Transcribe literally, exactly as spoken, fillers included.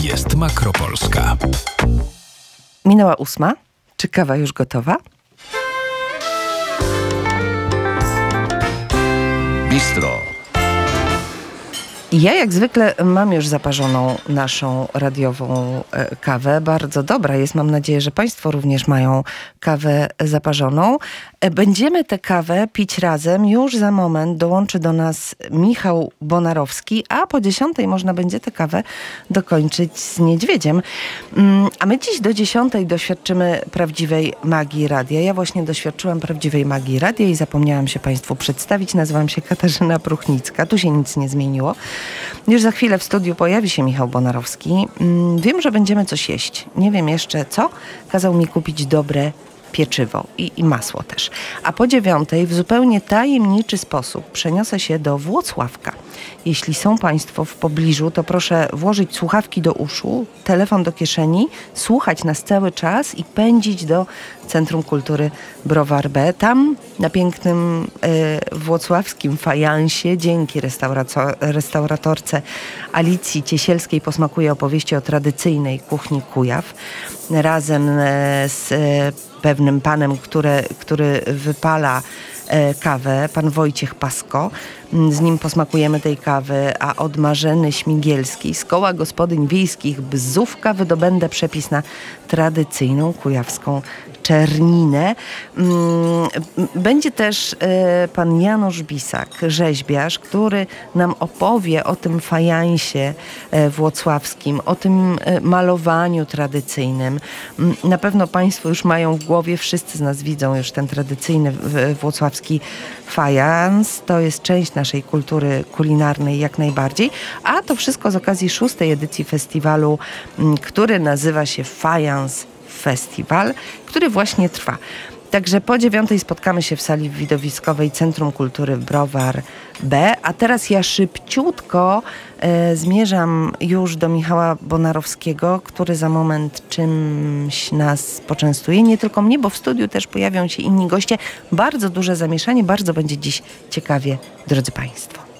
jest Makropolska. Minęła ósma. Czy kawa już gotowa? Bistro. Ja jak zwykle mam już zaparzoną naszą radiową e, kawę. Bardzo dobra jest. Mam nadzieję, że Państwo również mają kawę zaparzoną. E, będziemy tę kawę pić razem. Już za moment dołączy do nas Michał Bonarowski, a po dziesiątej można będzie tę kawę dokończyć z niedźwiedziem. Mm, a my dziś do dziesiątej doświadczymy prawdziwej magii radia. Ja właśnie doświadczyłam prawdziwej magii radia i zapomniałam się Państwu przedstawić. Nazywam się Katarzyna Pruchnicka. Tu się nic nie zmieniło. Już za chwilę w studiu pojawi się Michał Bonarowski. Wiem, że będziemy coś jeść. Nie wiem jeszcze co. Kazał mi kupić dobre pieczywo i, i masło też. A po dziewiątej w zupełnie tajemniczy sposób przeniosę się do Włocławka. Jeśli są Państwo w pobliżu, to proszę włożyć słuchawki do uszu, telefon do kieszeni, słuchać nas cały czas i pędzić do Centrum Kultury Browar B. Tam na pięknym y, włocławskim fajansie dzięki restauraco- restauratorce Alicji Ciesielskiej posmakuje opowieści o tradycyjnej kuchni Kujaw. Razem y, z y, pewnym panem, który, który wypala kawę, pan Wojciech Pasko. Z nim posmakujemy tej kawy, a od Marzeny Śmigielskiej z Koła Gospodyń Wiejskich Bzówka wydobędę przepis na tradycyjną kujawską czerninę. Będzie też pan Janusz Bisak, rzeźbiarz, który nam opowie o tym fajansie włocławskim, o tym malowaniu tradycyjnym. Na pewno Państwo już mają w głowie, wszyscy z nas widzą już ten tradycyjny włocławski fajans. To jest część naszej kultury kulinarnej jak najbardziej, a to wszystko z okazji szóstej edycji festiwalu, który nazywa się Fajans Festiwal, który właśnie trwa. Także po dziewiątej spotkamy się w sali widowiskowej Centrum Kultury Browar B, a teraz ja szybciutko e, zmierzam już do Michała Bonarowskiego, który za moment czymś nas poczęstuje. Nie tylko mnie, bo w studiu też pojawią się inni goście. Bardzo duże zamieszanie, bardzo będzie dziś ciekawie, drodzy Państwo.